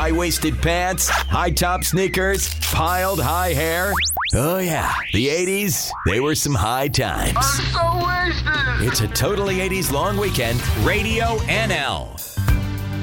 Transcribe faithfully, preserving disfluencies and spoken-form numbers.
high-waisted pants, high-top sneakers, piled high hair. Oh, yeah. The eighties, they were some high times. I'm so wasted. It's a totally eighties long weekend. Radio N L.